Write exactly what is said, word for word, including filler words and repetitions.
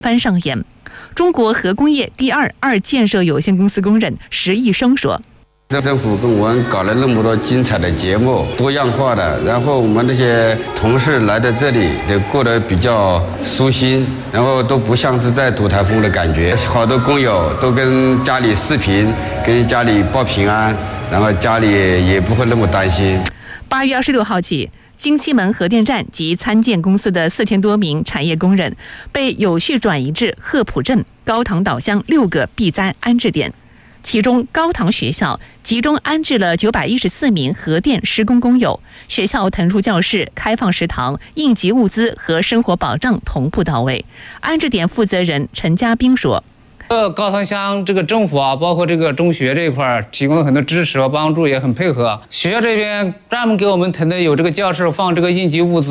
番上演。中国核工业第二二建设有限公司工人石义生说。 政府跟我们搞了那么多精彩的节目，多样化的，然后我们这些同事来到这里也过得比较舒心，然后都不像是在堵台风的感觉。好多工友都跟家里视频，跟家里报平安，然后家里也不会那么担心。 八月二十六号起，京西门核电站及参建公司的四千多名产业工人被有序转移至鹤浦镇、高塘岛乡六个避灾安置点。其中，高塘学校集中安置了九百一十四名核电施工工友，学校腾出教室、开放食堂，应急物资和生活保障同步到位。安置点负责人陈家斌说：“ 呃，高塘乡这个政府啊，包括这个中学这一块提供了很多支持和帮助，也很配合。学校这边专门给我们腾的有这个教室放这个应急物资。”